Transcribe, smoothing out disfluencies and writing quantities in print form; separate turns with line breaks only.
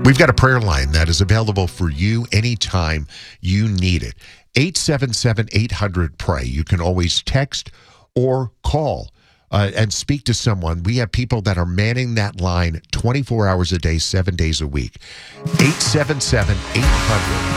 We've got a prayer line that is available for you anytime you need it. 877-800-PRAY. You can always text or call and speak to someone. We have people that are manning that line 24 hours a day, 7 days a week. 877-800.